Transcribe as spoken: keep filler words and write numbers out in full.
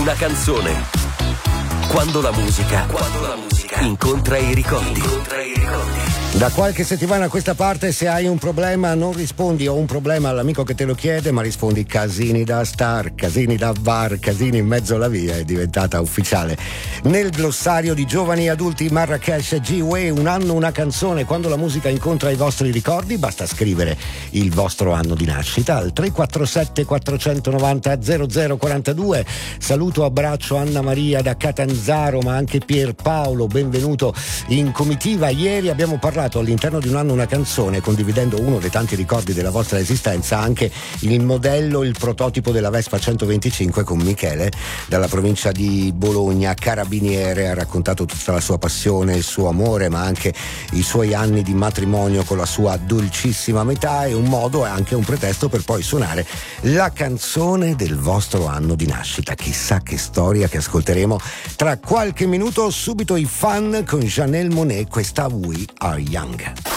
una canzone. Quando la musica, quando la musica incontra i ricordi. Incontra i ricordi. Da qualche settimana a questa parte, se hai un problema non rispondi ho un problema all'amico che te lo chiede, ma rispondi casini da star, casini da bar, casini in mezzo alla via, è diventata ufficiale. Nel glossario di giovani adulti Marrakesh G-Way, un anno una canzone. Quando la musica incontra i vostri ricordi basta scrivere il vostro anno di nascita al tre quattro sette quattro nove zero zero zero quattro due. Saluto, abbraccio Anna Maria da Catanzaro, ma anche Pierpaolo, benvenuto in comitiva. Ieri abbiamo parlato all'interno di un anno una canzone, condividendo uno dei tanti ricordi della vostra esistenza, anche il modello, il prototipo della Vespa centoventicinque con Michele dalla provincia di Bologna, carabiniere. Ha raccontato tutta la sua passione, il suo amore, ma anche i suoi anni di matrimonio con la sua dolcissima metà. È un modo e anche un pretesto per poi suonare la canzone del vostro anno di nascita. Chissà che storia che ascolteremo tra qualche minuto. Subito i Fan con Janelle Monáe, questa We Are Young.